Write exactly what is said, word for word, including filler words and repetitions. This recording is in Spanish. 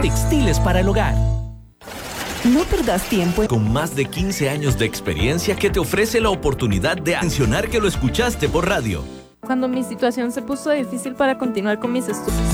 textiles para el hogar. No perdas tiempo. Con más de quince años de experiencia que te ofrece la oportunidad de mencionar que lo escuchaste por radio. Cuando mi situación se puso difícil para continuar con mis estudios.